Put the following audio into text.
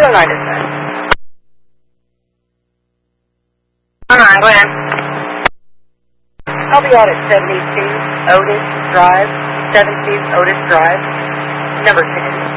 color light is that? Go ahead. I'll be out at 72 Otis Drive, 72 Otis Drive, number 10.